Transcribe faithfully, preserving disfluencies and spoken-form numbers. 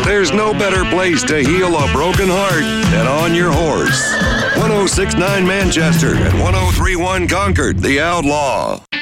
There's no better place to heal a broken heart than on your horse. one oh six point nine Manchester and one oh three point one Concord, The Outlaw.